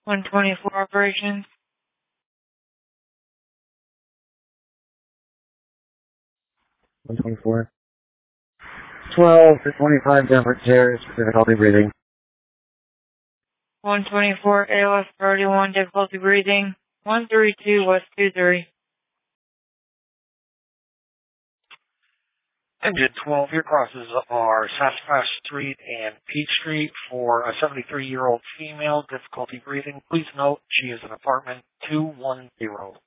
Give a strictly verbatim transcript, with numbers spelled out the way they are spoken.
one twenty-four operations. one twenty-four. twelve to twenty-five different chairs, difficulty breathing. one twenty-four, A L S priority one, difficulty breathing. one thirty-two, West two three. Engine twelve, your crosses are Sassafras Street and Peach Street for a seventy-three-year-old female, difficulty breathing. Please note she is in apartment two one zero.